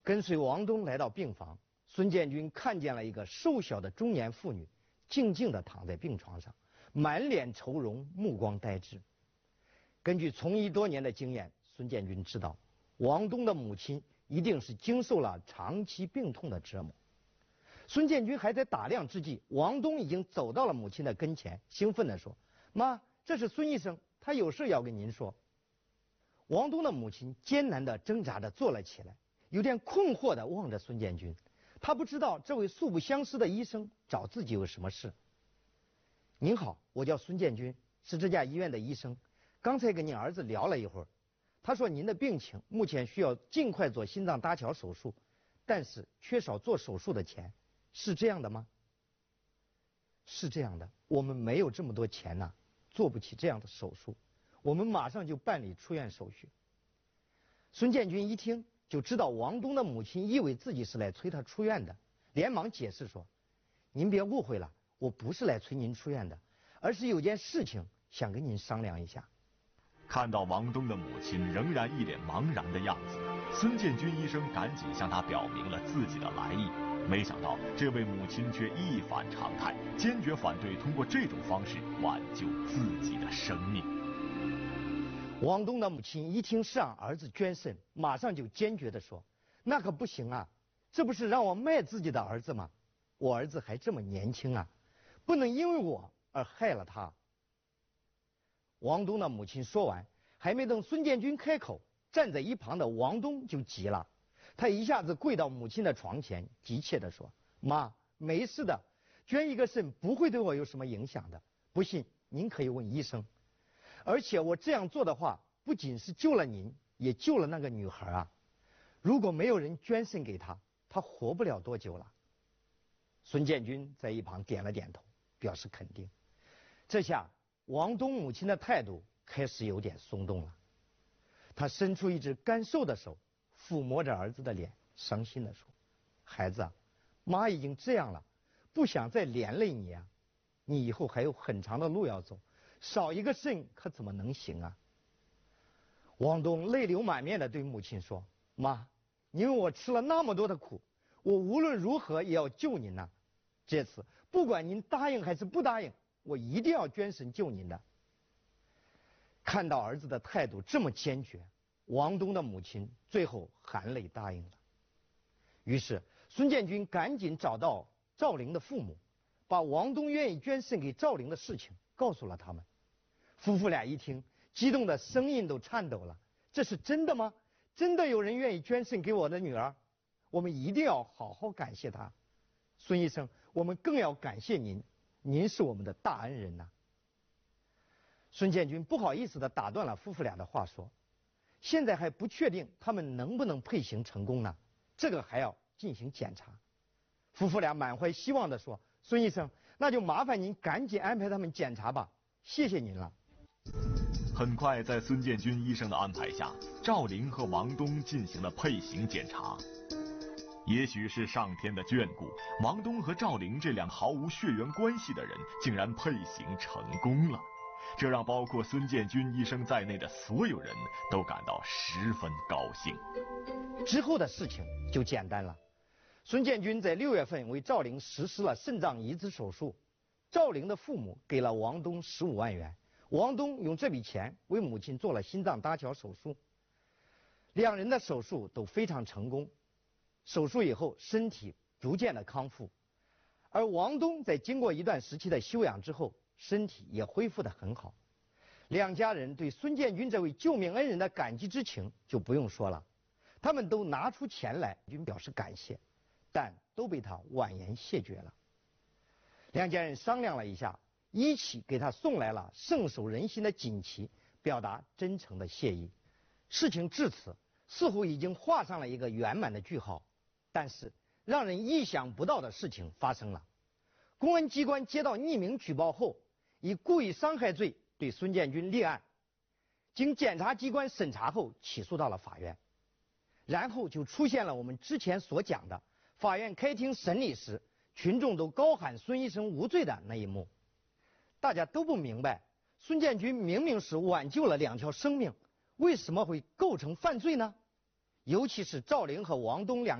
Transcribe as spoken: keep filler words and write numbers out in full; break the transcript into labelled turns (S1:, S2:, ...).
S1: 跟随王东来到病房，孙建军看见了一个瘦小的中年妇女，静静地躺在病床上，满脸愁容，目光呆滞。根据从医多年的经验，孙建军知道，王东的母亲一定是经受了长期病痛的折磨。孙建军还在打量之际，王东已经走到了母亲的跟前，兴奋地说：“妈，这是孙医生，他有事要跟您说。”王东的母亲艰难地挣扎着坐了起来，有点困惑地望着孙建军。他不知道这位素不相识的医生找自己有什么事。“您好，我叫孙建军，是这家医院的医生。刚才跟您儿子聊了一会儿，他说您的病情目前需要尽快做心脏搭桥手术，但是缺少做手术的钱，是这样的吗？”“是这样的，我们没有这么多钱呐、啊，做不起这样的手术。我们马上就办理出院手续。”孙建军一听就知道王东的母亲以为自己是来催他出院的，连忙解释说：“您别误会了，我不是来催您出院的，而是有件事情想跟您商量一下。”
S2: 看到王东的母亲仍然一脸茫然的样子，孙建军医生赶紧向他表明了自己的来意。没想到这位母亲却一反常态，坚决反对通过这种方式挽救自己的生命。
S1: 王东的母亲一听是让儿子捐肾，马上就坚决地说：“那可不行啊，这不是让我卖自己的儿子吗？我儿子还这么年轻啊，不能因为我而害了他。”王东的母亲说完，还没等孙建军开口，站在一旁的王东就急了，他一下子跪到母亲的床前，急切地说：“妈，没事的，捐一个肾不会对我有什么影响的，不信您可以问医生。而且我这样做的话，不仅是救了您，也救了那个女孩啊！如果没有人捐肾给她，她活不了多久了。”孙建军在一旁点了点头，表示肯定。这下王东母亲的态度开始有点松动了，他伸出一只干瘦的手，抚摸着儿子的脸，伤心地说：“孩子啊，妈已经这样了，不想再连累你啊！你以后还有很长的路要走，少一个肾可怎么能行啊？”王东泪流满面地对母亲说：“妈，因为我吃了那么多的苦，我无论如何也要救您呐、啊！这次不管您答应还是不答应，我一定要捐肾救您的。”看到儿子的态度这么坚决，王东的母亲最后含泪答应了。于是孙建军赶紧找到赵玲的父母，把王东愿意捐肾给赵玲的事情告诉了他们。夫妇俩一听，激动的声音都颤抖了：“这是真的吗？真的有人愿意捐肾给我的女儿？我们一定要好好感谢他。孙医生，我们更要感谢您，您是我们的大恩人呐、啊。”孙建军不好意思地打断了夫妇俩的话，说：“现在还不确定他们能不能配型成功呢，这个还要进行检查。”夫妇俩满怀希望地说：“孙医生，那就麻烦您赶紧安排他们检查吧，谢谢您了。”
S2: 很快，在孙建军医生的安排下，赵玲和王东进行了配型检查。也许是上天的眷顾，王东和赵玲这两毫无血缘关系的人竟然配型成功了。这让包括孙建军医生在内的所有人都感到十分高兴。
S1: 之后的事情就简单了。孙建军在六月份为赵玲实施了肾脏移植手术，赵玲的父母给了王东十五万元，王东用这笔钱为母亲做了心脏搭桥手术。两人的手术都非常成功，手术以后身体逐渐的康复，而王东在经过一段时期的休养之后，身体也恢复得很好。两家人对孙建军这位救命恩人的感激之情就不用说了，他们都拿出钱来表示感谢，但都被他婉言谢绝了。两家人商量了一下，一起给他送来了圣手仁心的锦旗，表达真诚的谢意。事情至此似乎已经画上了一个圆满的句号，但是让人意想不到的事情发生了。公安机关接到匿名举报后，以故意伤害罪对孙建军立案，经检察机关审查后起诉到了法院。然后就出现了我们之前所讲的，法院开庭审理时，群众都高喊孙医生无罪的那一幕。大家都不明白，孙建军明明是挽救了两条生命，为什么会构成犯罪呢？ 尤其是赵灵和王东两